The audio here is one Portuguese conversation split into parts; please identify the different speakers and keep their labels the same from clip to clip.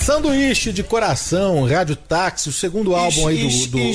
Speaker 1: Sanduíche de Coração, Rádio Táxi, o segundo álbum aí do...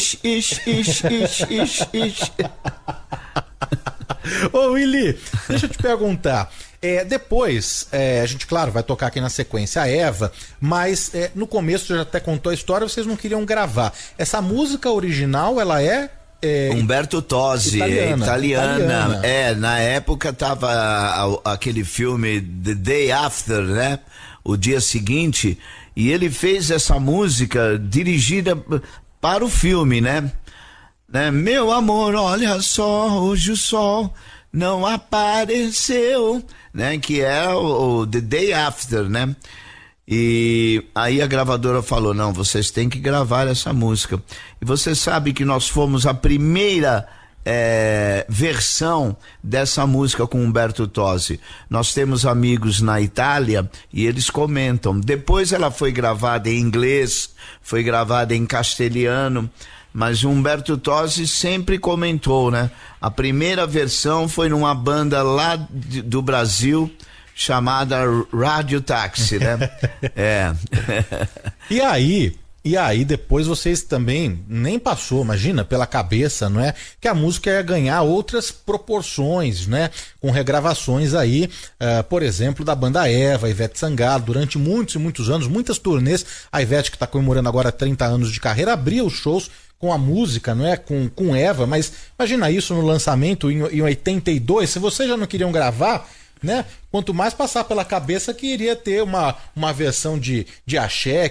Speaker 1: Ô Willy, deixa eu te perguntar. Depois, a gente, claro, vai tocar aqui na sequência a Eva, mas no começo você já até contou a história, vocês não queriam gravar. Essa música original, ela é
Speaker 2: Umberto Tozzi, italiana. Na época tava aquele filme The Day After, né? O dia seguinte, e ele fez essa música dirigida para o filme, né? Meu amor, olha só, hoje o sol não apareceu, né? Que é o The Day After, né? E aí a gravadora falou, não, vocês têm que gravar essa música. E você sabe que nós fomos a primeira versão dessa música com Umberto Tozzi. Nós temos amigos na Itália e eles comentam. Depois ela foi gravada em inglês, foi gravada em castelhano, mas o Umberto Tozzi sempre comentou, né? A primeira versão foi numa banda lá do Brasil chamada Rádio Táxi, né?
Speaker 1: E aí depois vocês também, nem passou, imagina, pela cabeça, não é? Que a música ia ganhar outras proporções, né? Com regravações aí, por exemplo, da banda Eva, Ivete Sangalo, durante muitos e muitos anos, muitas turnês. A Ivete, que está comemorando agora 30 anos de carreira, abria os shows com a música, não é? Com Eva, mas imagina isso no lançamento em 82, se vocês já não queriam gravar, né? Quanto mais passar pela cabeça que iria ter uma versão de axé,